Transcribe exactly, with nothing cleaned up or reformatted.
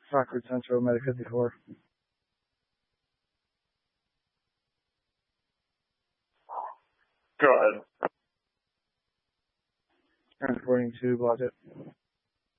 Rockford Central, Medic fifty-four. Go ahead. Transporting to Blodgett.